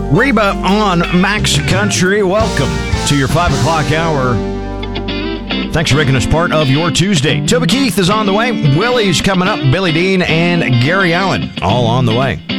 Reba on Max Country. Welcome to your 5 o'clock hour. Thanks for making us part of your Tuesday. Toby Keith is on the way. Willie's coming up. Billy Dean and Gary Allen all on the way.